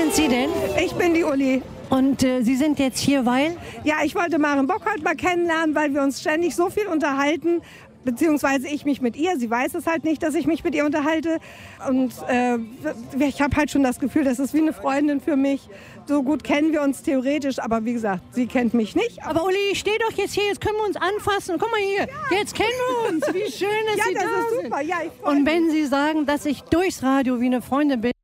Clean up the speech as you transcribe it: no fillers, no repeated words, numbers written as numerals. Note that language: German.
sind Sie denn? Ich bin die Uli. Und Sie sind jetzt hier, weil? Ja, ich wollte Maren Bockhardt mal kennenlernen, weil wir uns ständig so viel unterhalten, beziehungsweise ich mich mit ihr. Sie weiß es halt nicht, dass ich mich mit ihr unterhalte. Und ich habe halt schon das Gefühl, das ist wie eine Freundin für mich. So gut kennen wir uns theoretisch, aber wie gesagt, sie kennt mich nicht. Aber Uli, ich stehe doch jetzt hier, jetzt können wir uns anfassen. Guck mal hier, jetzt kennen wir uns. Wie schön, dass Sie da sind. Ja, das ist super. Ja, ich freue mich. Und wenn Sie sagen, dass ich durchs Radio wie eine Freundin bin,